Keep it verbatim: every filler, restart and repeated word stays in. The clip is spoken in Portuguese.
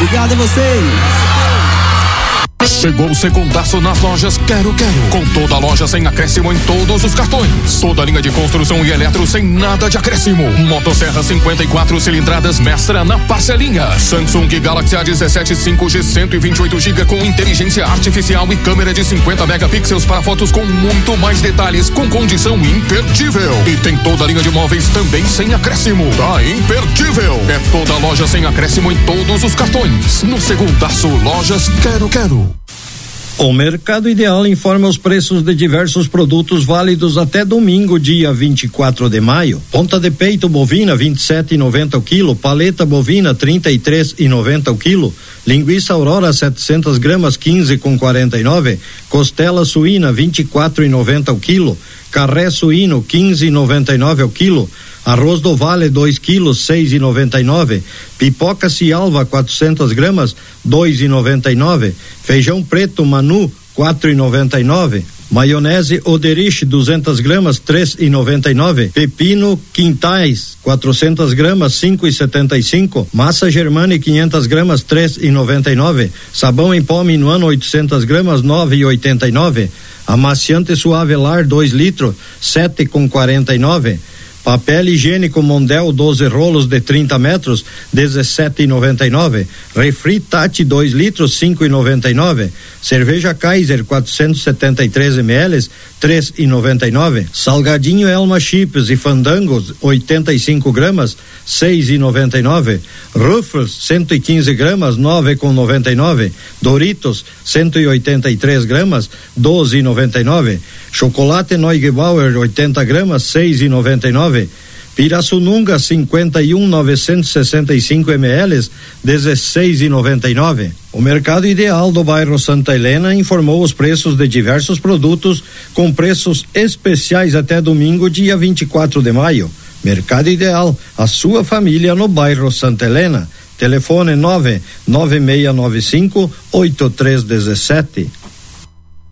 Obrigado a vocês. Chegou o segundaço nas lojas Quero Quero. Com toda a loja sem acréscimo em todos os cartões. Toda a linha de construção e eletro sem nada de acréscimo. Motosserra cinquenta e quatro cilindradas Mestra na parcelinha. Samsung Galaxy A dezessete cinco G cento e vinte e oito gigas com inteligência artificial e câmera de cinquenta megapixels para fotos com muito mais detalhes, com condição imperdível. E tem toda a linha de móveis também sem acréscimo. Tá imperdível. É toda a loja sem acréscimo em todos os cartões. No segundaço, lojas Quero Quero. O Mercado Ideal informa os preços de diversos produtos válidos até domingo, dia vinte e quatro de maio. Ponta de peito bovina vinte e sete reais e noventa o quilo, paleta bovina trinta e três reais e noventa o quilo, linguiça Aurora setecentas gramas quinze com quarenta e nove, costela suína vinte e quatro reais e noventa o quilo, carré suíno quinze reais e noventa e nove o quilo, arroz do Vale dois quilos seis reais e noventa e nove, pipoca Cialva quatrocentas gramas dois reais e noventa e nove, feijão preto Manu quatro reais e noventa e nove, maionese Oderich duzentas gramas três reais e noventa e nove, pepino Quintais quatrocentas gramas cinco reais e setenta e cinco, massa Germani quinhentas gramas três reais e noventa e nove, sabão em pó Minuano oitocentas gramas nove reais e oitenta e nove, amaciante Suave Lar dois litros sete reais com quarenta e nove, papel higiênico Mondel doze rolos de trinta metros dezessete reais e noventa e nove, refri Tati dois litros cinco reais e noventa e nove, cerveja Kaiser quatrocentos e setenta e três mililitros três reais e noventa e nove, salgadinho Elma Chips e Fandangos oitenta e cinco gramas seis reais e noventa e nove, Ruffles cento e quinze gramas nove reais com noventa e nove, Doritos cento e oitenta e três gramas doze reais e noventa e nove, chocolate Neugebauer oitenta gramas seis reais e noventa e nove, Pirassununga cinquenta e um mil novecentos e sessenta e cinco mililitros dezesseis reais e noventa e nove. O Mercado Ideal do bairro Santa Helena informou os preços de diversos produtos com preços especiais até domingo, dia vinte e quatro de maio. Mercado Ideal, a sua família no bairro Santa Helena. Telefone nove nove seis nove cinco oito três um sete.